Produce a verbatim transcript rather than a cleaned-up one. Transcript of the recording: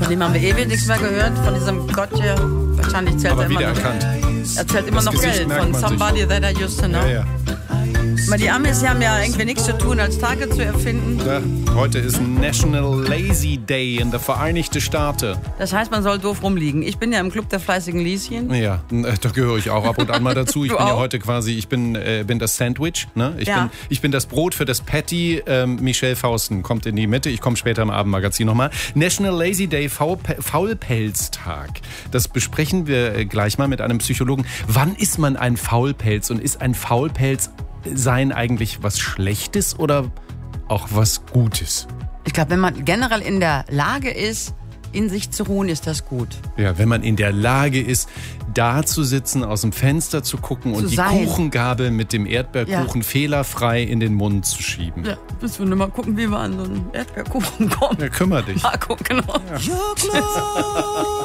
Von dem haben wir ewig nichts mehr gehört. Von diesem Gott hier. Wahrscheinlich zählt Aber er immer wieder noch. erkannt. Er zählt immer Das noch Gesicht Geld. merkt Von man sich. Somebody That I Used to Know. Ja, ja. Aber die Amis die haben ja irgendwie nichts zu tun, als Tage zu erfinden. Ja, heute ist National Lazy Day in der Vereinigten Staaten. Das heißt, man soll doof rumliegen. Ich bin ja im Club der fleißigen Lieschen. Ja, da gehöre ich auch ab und an mal dazu. Ich Du bin ja auch? heute quasi, ich bin, äh, bin das Sandwich. Ne? Ich, Ja. bin, ich bin das Brot für das Patty. Ähm, Michelle Fausten kommt in die Mitte. Ich komme später im Abendmagazin nochmal. National Lazy Day, Faul- Faulpelztag. Das besprechen wir äh, gleich mal mit einem Psychologen. Wann ist man ein Faulpelz und ist ein Faulpelz sein eigentlich was Schlechtes oder auch was Gutes? Ich glaube, wenn man generell in der Lage ist, in sich zu ruhen, ist das gut. Ja, wenn man in der Lage ist, da zu sitzen, aus dem Fenster zu gucken Zu und die sein. Kuchengabel mit dem Erdbeerkuchen Ja. fehlerfrei in den Mund zu schieben. Ja, müssen wir nur mal gucken, wie wir an so einen Erdbeerkuchen kommen. Ja, kümmer dich. Mal gucken, genau. You're close.